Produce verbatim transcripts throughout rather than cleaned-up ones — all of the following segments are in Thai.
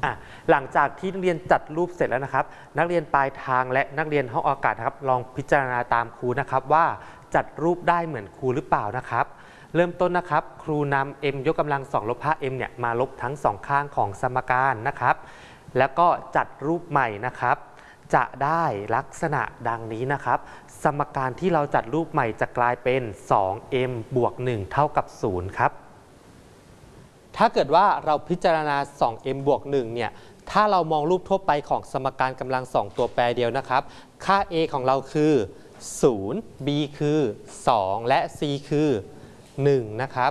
อ่ะหลังจากที่นักเรียนจัดรูปเสร็จแล้วนะครับนักเรียนปลายทางและนักเรียนห้องอากาศนะครับลองพิจารณาตามครูนะครับว่าจัดรูปได้เหมือนครูหรือเปล่านะครับเริ่มต้นนะครับครูนำ m ยกกำลังสองลบ ห้า m เนี่ยมาลบทั้งสองข้างของสมการนะครับแล้วก็จัดรูปใหม่นะครับจะได้ลักษณะดังนี้นะครับสมการที่เราจัดรูปใหม่จะกลายเป็น สอง m บวก หนึ่ง เท่ากับ ศูนย์ ครับถ้าเกิดว่าเราพิจารณา สอง m บวก หนึ่ง เนี่ยถ้าเรามองรูปทั่วไปของสมการกำลังสองตัวแปรเดียวนะครับค่า a ของเราคือ ศูนย์ b คือ สอง และ c คือ หนึ่ง นะครับ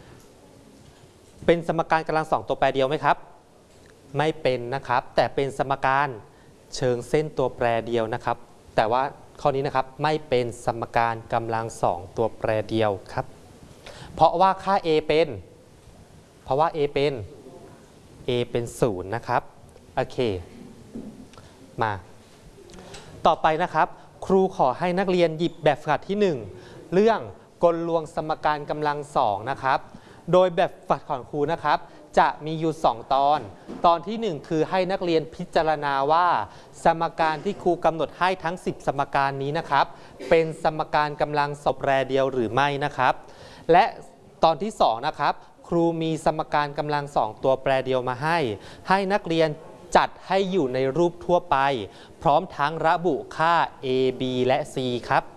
เป็นสมการกำลังสองตัวแปรเดียวไหมครับไม่เป็นนะครับแต่เป็นสมการเชิงเส้นตัวแปรเดียวนะครับแต่ว่าข้อนี้นะครับไม่เป็นสมการกำลังสองตัวแปรเดียวครับเพราะว่าค่า a เป็นเพราะว่า a เป็น a เป็นศูนย์นะครับโอเคมาต่อไปนะครับครูขอให้นักเรียนหยิบแบบฝึกหัดที่หนึ่งเรื่องกลลวงสมการกำลังสองนะครับโดยแบบฝึกหัดของครูนะครับจะมีอยู่สองตอนตอนที่หนึ่งคือให้นักเรียนพิจารณาว่าสมการที่ครูกำหนดให้ทั้งสิบสมการนี้นะครับเป็นสมการกำลังสองแปรเดียวหรือไม่นะครับและตอนที่สองนะครับครูมีสมการกำลังสองตัวแปรเดียวมาให้ให้นักเรียนจัดให้อยู่ในรูปทั่วไปพร้อมทั้งระบุค่า a b และ c ครับ